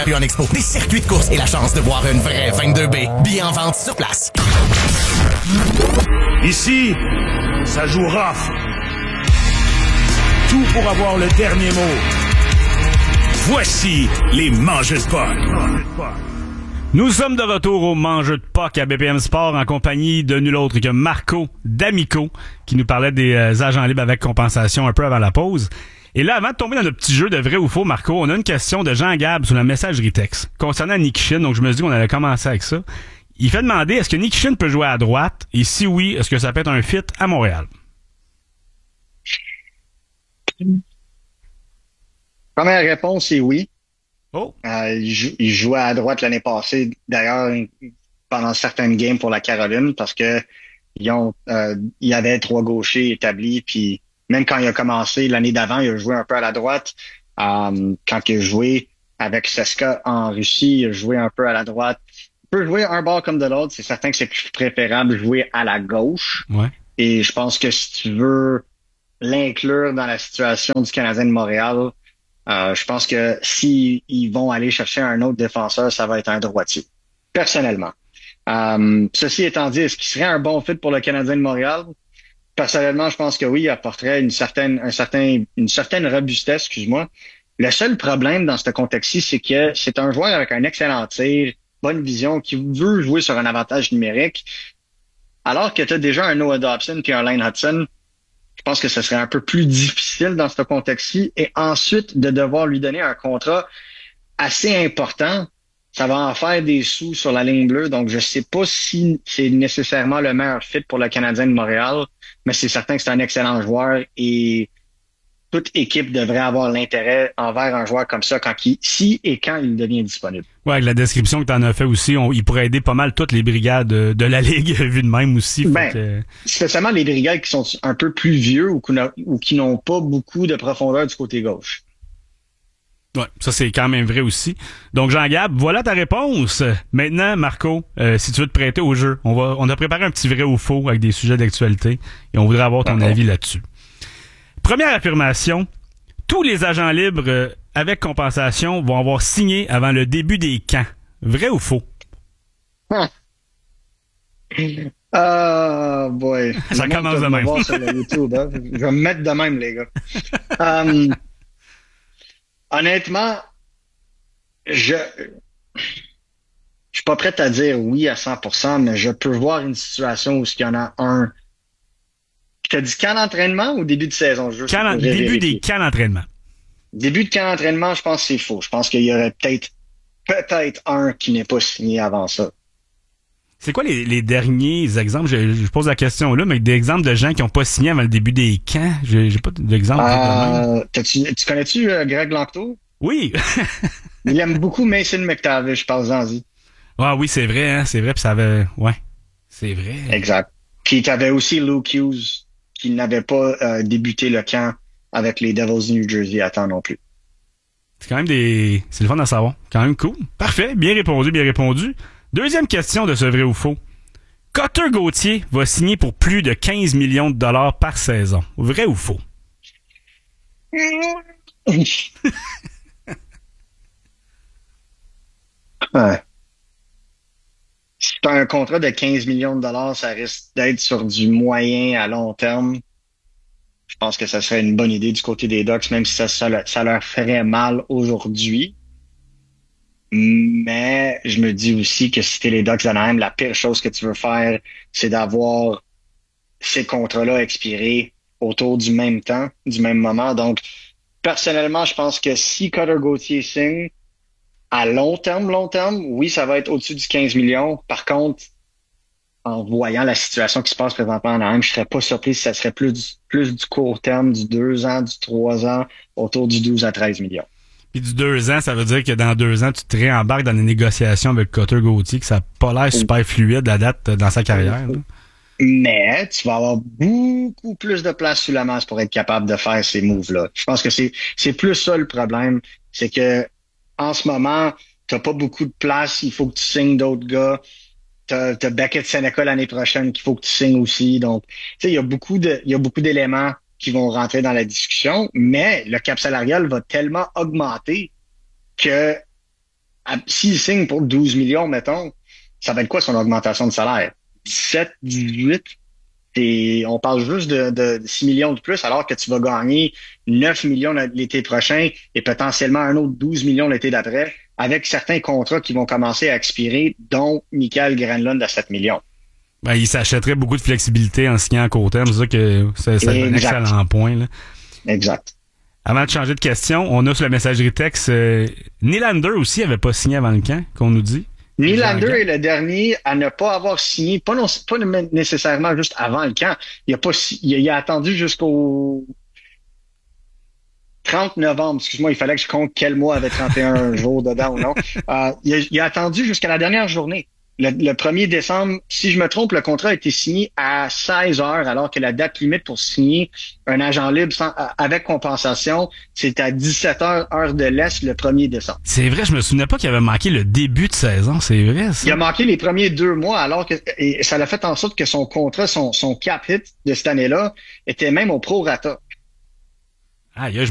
en expo, des circuits de course et la chance de voir une vraie 22B. Billets en vente sur place. Ici, ça joue rough. Tout pour avoir le dernier mot. Voici les Mangeux de Puck. Nous sommes de retour au Mangeux de Puck à BPM Sport en compagnie de nul autre que Marco D'Amico qui nous parlait des agents libres avec compensation un peu avant la pause. Et là, avant de tomber dans le petit jeu de vrai ou faux, Marco, on a une question de Jean Gab sur la messagerie texte concernant Nikishin. Donc, je me suis dit qu'on allait commencer avec ça. Il fait demander, est-ce que Nikishin peut jouer à droite? Et si oui, est-ce que ça peut être un fit à Montréal? Première réponse, c'est oui. Oh. Il jouait à droite l'année passée, d'ailleurs, pendant certaines games pour la Caroline, parce que il y avait 3 gauchers établis, puis même quand il a commencé l'année d'avant, il a joué un peu à la droite. Quand il a joué avec Seska en Russie, il a joué un peu à la droite. Il peut jouer un bord comme de l'autre. C'est certain que c'est plus préférable de jouer à la gauche. Ouais. Et je pense que si tu veux l'inclure dans la situation du Canadien de Montréal, je pense que si ils vont aller chercher un autre défenseur, ça va être un droitier. Personnellement. Ceci étant dit, est-ce qu'il serait un bon fit pour le Canadien de Montréal? Personnellement, je pense que oui, il apporterait une certaine robustesse, excuse-moi. Le seul problème dans ce contexte-ci, c'est que c'est un joueur avec un excellent tir, bonne vision, qui veut jouer sur un avantage numérique. Alors que tu as déjà un Noah Dobson puis un Lane Hudson, je pense que ce serait un peu plus difficile dans ce contexte-ci. Et ensuite, de devoir lui donner un contrat assez important, ça va en faire des sous sur la ligne bleue. Donc, je sais pas si c'est nécessairement le meilleur fit pour le Canadien de Montréal, mais c'est certain que c'est un excellent joueur et toute équipe devrait avoir l'intérêt envers un joueur comme ça si et quand il devient disponible. Ouais, avec la description que tu en as fait aussi, il pourrait aider pas mal toutes les brigades de la Ligue, vu de même aussi. Spécialement les brigades qui sont un peu plus vieux ou qui n'ont pas beaucoup de profondeur du côté gauche. Ouais, ça c'est quand même vrai aussi. Donc Jean-Gab, voilà ta réponse. Maintenant, Marco, si tu veux te prêter au jeu, on a préparé un petit vrai ou faux avec des sujets d'actualité et on voudrait avoir ton avis là-dessus. Première affirmation, tous les agents libres avec compensation vont avoir signé avant le début des camps. Vrai ou faux? Boy. Ça commence de même. Voir sur le YouTube, hein. Je vais me mettre de même, les gars. Honnêtement, je suis pas prêt à dire oui à 100%, mais je peux voir une situation où il y en a un. Tu as dit camp d'entraînement ou début de saison? Début des camps d'entraînement. Début de camp d'entraînement, je pense que c'est faux. Je pense qu'il y aurait peut-être un qui n'est pas signé avant ça. C'est quoi les derniers exemples? Je pose la question là, mais des exemples de gens qui n'ont pas signé avant le début des camps. J'ai pas d'exemple. Tu connais-tu Greg Lanctot? Oui. Il aime beaucoup Mason McTavish, parle-en-y. Ah oui, c'est vrai, hein, c'est vrai, puis ça avait... Ouais, c'est vrai. Exact. Puis t'avais aussi Luke Hughes, qui n'avait pas débuté le camp avec les Devils du New Jersey à temps non plus. C'est quand même c'est le fun à savoir. Quand même cool. Parfait, bien répondu, bien répondu. Deuxième question de ce vrai ou faux. Cutter Gauthier va signer pour plus de 15 millions de dollars par saison. Vrai ou faux? Ouais. Si tu as un contrat de 15 millions de dollars, ça risque d'être sur du moyen à long terme. Je pense que ça serait une bonne idée du côté des Ducks, même si ça leur ferait mal aujourd'hui. Mais je me dis aussi que si t'es les Ducks d'Anaheim, la pire chose que tu veux faire, c'est d'avoir ces contrats-là expirés autour du même temps, du même moment. Donc, personnellement, je pense que si Cutter Gauthier signe, à long terme, oui, ça va être au-dessus du 15 millions. Par contre, en voyant la situation qui se passe présentement en Anaheim, je serais pas surpris si ça serait plus du court terme, du 2 ans, du 3 ans, autour du 12 à 13 millions. Puis du 2 ans, ça veut dire que dans 2 ans, tu te réembarques dans des négociations avec Cutter Gauthier, que ça n'a pas l'air super fluide à date dans sa carrière. Là. Mais tu vas avoir beaucoup plus de place sous la masse pour être capable de faire ces moves-là. Je pense que c'est plus ça le problème. C'est que en ce moment, t'as pas beaucoup de place. Il faut que tu signes d'autres gars. T'as Beckett Seneca l'année prochaine qu'il faut que tu signes aussi. Donc, tu sais, il y a beaucoup d'éléments qui vont rentrer dans la discussion, mais le cap salarial va tellement augmenter que s'il signe pour 12 millions, mettons, ça va être quoi son augmentation de salaire? 17, 18? Et on parle juste de 6 millions de plus, alors que tu vas gagner 9 millions l'été prochain et potentiellement un autre 12 millions l'été d'après, avec certains contrats qui vont commencer à expirer, dont Mikael Granlund à 7 millions. Ben, il s'achèterait beaucoup de flexibilité en signant à court terme. C'est ça que c'est un excellent point, là. Exact. Avant de changer de question, on a sur la messagerie texte, Nylander aussi avait pas signé avant le camp, qu'on nous dit. Nylander est le dernier à ne pas avoir signé, pas nécessairement juste avant le camp. Il a attendu jusqu'au 30 novembre. Excuse-moi, il fallait que je compte quel mois avait 31 jours dedans ou non. Il a attendu jusqu'à la dernière journée. Le 1er décembre, si je me trompe, le contrat a été signé à 16 heures, alors que la date limite pour signer un agent libre avec compensation, c'est à 17 heures, heure de l'Est, le 1er décembre. C'est vrai, je me souvenais pas qu'il avait manqué le début de saison, c'est vrai, ça. Il a manqué les premiers 2 mois, alors que et ça l'a fait en sorte que son contrat, son cap hit de cette année-là, était même au prorata. Aïe,